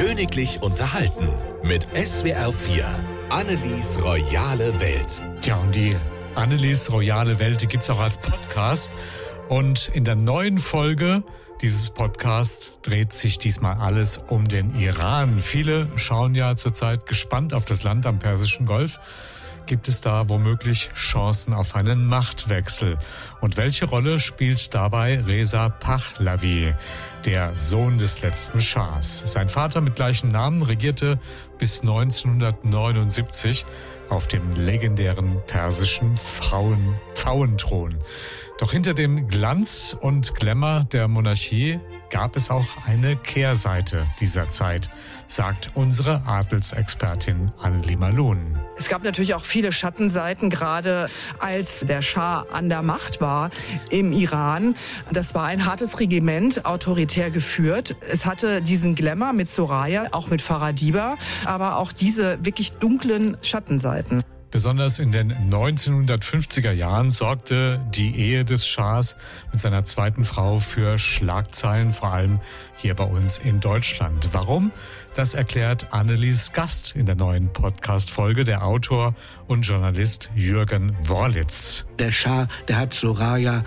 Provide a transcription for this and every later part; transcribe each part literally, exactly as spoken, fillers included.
Königlich unterhalten mit S W R vier. Annelies royale Welt. Ja, und die Annelies royale Welt, die gibt's auch als Podcast. Und in der neuen Folge dieses Podcasts dreht sich diesmal alles um den Iran. Viele schauen ja zurzeit gespannt auf das Land am Persischen Golf. Gibt es da womöglich Chancen auf einen Machtwechsel? Und welche Rolle spielt dabei Reza Pahlavi, der Sohn des letzten Schahs? Sein Vater mit gleichem Namen regierte bis neunzehnhundertneunundsiebzig auf dem legendären persischen Pfauen, Pfauenthron. Doch hinter dem Glanz und Glamour der Monarchie gab es auch eine Kehrseite dieser Zeit, sagt unsere Adelsexpertin Anneli Malun. Es gab natürlich auch viele Schattenseiten, gerade als der Schah an der Macht war im Iran. Das war ein hartes Regiment, autoritär geführt. Es hatte diesen Glamour mit Soraya, auch mit Faradiba, aber auch diese wirklich dunklen Schattenseiten. Besonders in den neunzehnhundertfünfziger Jahren sorgte die Ehe des Schahs mit seiner zweiten Frau für Schlagzeilen, vor allem hier bei uns in Deutschland. Warum? Das erklärt Annelies Gast in der neuen Podcast-Folge, der Autor und Journalist Jürgen Worlitz. Der Schah, der hat Soraya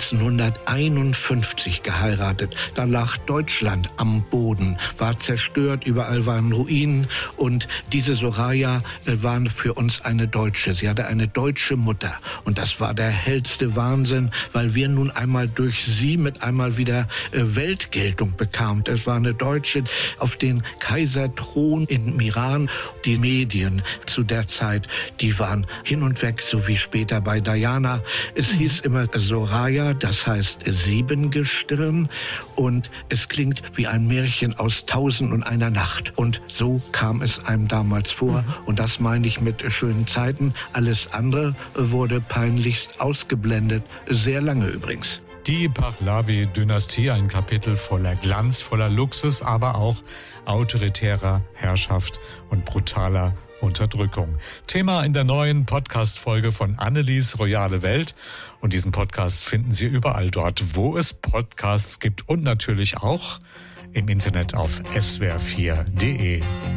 neunzehnhunderteinundfünfzig geheiratet. Da lag Deutschland am Boden, war zerstört, überall waren Ruinen. Und diese Soraya war für uns eine Deutsche. Sie hatte eine deutsche Mutter. Und das war der hellste Wahnsinn, weil wir nun einmal durch sie mit einmal wieder Weltgeltung bekamen. Es war eine Deutsche auf den Kaiserthron im Iran. Die Medien zu der Zeit, die waren hin und weg, so wie später bei Diana. Es hieß immer Soraya, das heißt Siebengestirn, und es klingt wie ein Märchen aus Tausend und einer Nacht. Und so kam es einem damals vor. Mhm. Und das meine ich mit schönen Zeiten. Alles andere wurde peinlichst ausgeblendet. Sehr lange übrigens. Die Pahlavi-Dynastie, ein Kapitel voller Glanz, voller Luxus, aber auch autoritärer Herrschaft und brutaler Unterdrückung. Thema in der neuen Podcast-Folge von Annelies royale Welt. Und diesen Podcast finden Sie überall dort, wo es Podcasts gibt und natürlich auch im Internet auf S W R vier punkt de.